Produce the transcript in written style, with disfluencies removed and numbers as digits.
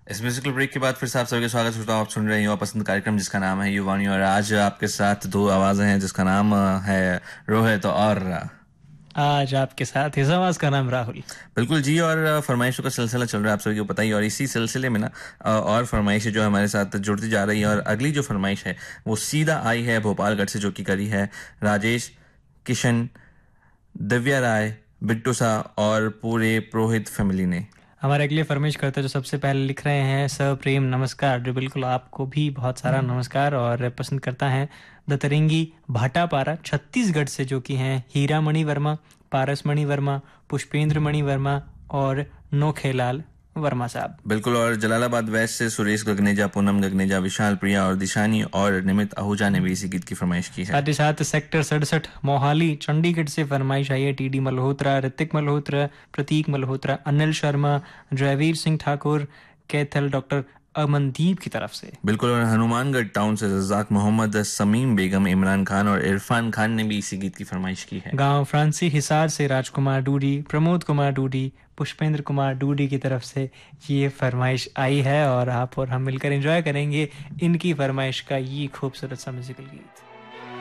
इस musical break के बाद फिर से आप सभी का स्वागत करता हूँ। आप सुन रहे हैं युवा पसंद कार्यक्रम जिसका नाम है युवानी, और आज आपके साथ दो आवाजें हैं जिसका नाम है रोहित और आज आपके साथ इस आवाज का नाम राहुल। बिल्कुल जी। और फरमाइशों का सिलसिला चल रहा है, आप सभी को पता ही। और इसी सिलसिले में ना और फरमाइशें जो है हमारे साथ जुड़ती जा रही है। और अगली जो फरमाइश है वो सीधा आई है भोपालगढ़ से, जो कि करी है राजेश, किशन, दिव्या राय, बिट्टू सा और पूरे पुरोहित फैमिली ने। हमारे अगले फरमाइश करते जो सबसे पहले लिख रहे हैं सप्रेम नमस्कार। जो बिल्कुल आपको भी बहुत सारा नमस्कार और पसंद करता है दतरंगी भाटापारा छत्तीसगढ़ से, जो कि हैं हीरा मणि वर्मा, पारस मणि वर्मा, पुष्पेंद्र मणि वर्मा और नोखेलाल वर्मा साहब। बिल्कुल। और जलालाबाद वेस्ट से सुरेश गगनेजा, पूनम गगनेजा, विशाल प्रिया और दिशानी और निमित आहूजा ने भी इसी गीत की फरमाइश की है। साथ ही साथ सेक्टर 67 मोहाली चंडीगढ़ से फरमाइश आई है टीडी मल्होत्रा, ऋतिक मल्होत्रा, प्रतीक मल्होत्रा, अनिल शर्मा, जयवीर सिंह ठाकुर, कैथल डॉक्टर अमनदीप की तरफ से। बिल्कुल। और हनुमानगढ़ टाउन से रज़ाक मोहम्मद, समीम बेगम, इमरान खान और इरफान खान ने भी इसी गीत की फरमाइश की है। गांव फ्रांसी हिसार से राजकुमार डूडी, प्रमोद कुमार डूडी, पुष्पेंद्र कुमार डूडी की तरफ से ये फरमाइश आई है और आप और हम मिलकर एंजॉय करेंगे इनकी फरमाइश का ये खूबसूरत सा म्यूजिकल गीत।